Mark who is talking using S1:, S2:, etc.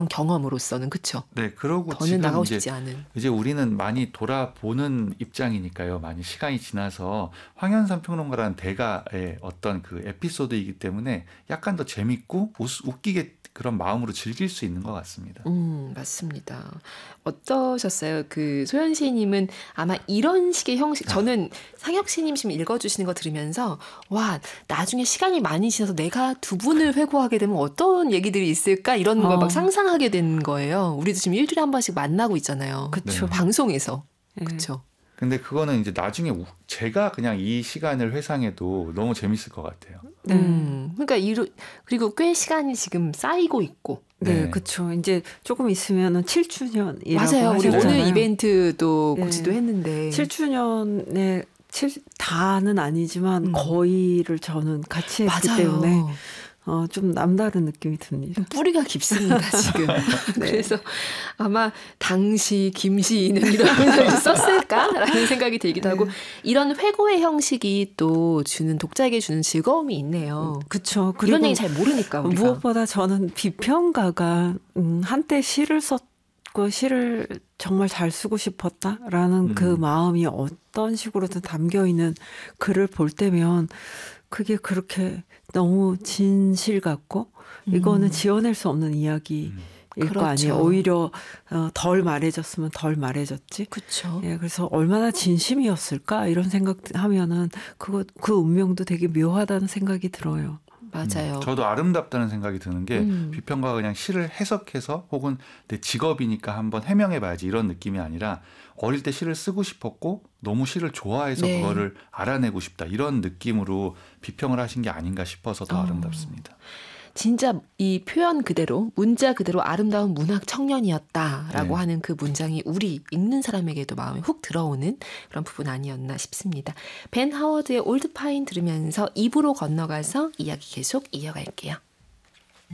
S1: 경험으로서는 그쵸?
S2: 네, 그러고
S1: 더는
S2: 지금
S1: 나가고 싶지 않은.
S2: 이제 우리는 많이 돌아보는 입장이니까요. 많이 시간이 지나서 황현산 평론가라는 대가의 어떤 그 에피소드이기 때문에 약간 더 재밌고 웃기게 그런 마음으로 즐길 수 있는 것 같습니다.
S1: 맞습니다. 어떠셨어요? 그 소연시님은 아마 이런 식의 형식, 저는 상혁시님 지금 읽어주시는 거 들으면서 와, 나중에 시간이 많이 지나서 내가 두 분을 회고하게 되면 어떤 얘기들이 있을까 이런 걸 막 상상하게 된 거예요. 우리도 지금 일주일에 한 번씩 만나고 있잖아요.
S3: 그쵸.
S1: 방송에서.
S3: 네.
S1: 그렇죠.
S2: 근데 그거는 이제 나중에 제가 그냥 이 시간을 회상해도 너무 재밌을 것 같아요.
S1: 그러니까 그리고 꽤 시간이 지금 쌓이고 있고.
S3: 네, 그렇죠. 이제 조금 있으면은 7주년이라고
S1: 맞아요. 우리
S3: 하셨잖아요.
S1: 오늘 이벤트도 고지도 했는데
S3: 7주년에 다는 아니지만 거의를 저는 같이 했기
S1: 맞아요.
S3: 때문에 좀 남다른 느낌이 듭니다.
S1: 뿌리가 깊습니다, 지금. 그래서 아마 당시 김시인은 이러면서 썼을까라는 생각이 들기도 하고 이런 회고의 형식이 또 주는 독자에게 주는 즐거움이 있네요.
S3: 그렇죠.
S1: 이런 얘기 잘 모르니까 우리가.
S3: 무엇보다 저는 비평가가 한때 시를 썼고 시를 정말 잘 쓰고 싶었다라는 그 마음이 어떤 식으로든 담겨있는 글을 볼 때면 그게 그렇게 너무 진실 같고 이거는 지어낼 수 없는 이야기일 거 아니에요. 오히려 덜 말해졌으면 덜 말해졌지.
S1: 그렇죠.
S3: 예, 그래서 얼마나 진심이었을까 이런 생각하면은 그 운명도 되게 묘하다는 생각이 들어요.
S1: 맞아요.
S2: 저도 아름답다는 생각이 드는 게 비평가가 그냥 시를 해석해서 혹은 내 직업이니까 한번 해명해봐야지 이런 느낌이 아니라 어릴 때 시를 쓰고 싶었고 너무 시를 좋아해서 그거를 알아내고 싶다 이런 느낌으로 비평을 하신 게 아닌가 싶어서 더 아름답습니다.
S1: 진짜 이 표현 그대로 문자 그대로 아름다운 문학 청년이었다라고 하는 그 문장이 우리 읽는 사람에게도 마음에 훅 들어오는 그런 부분 아니었나 싶습니다. 벤 하워드의 올드 파인 들으면서 입으로 건너가서 이야기 계속 이어갈게요.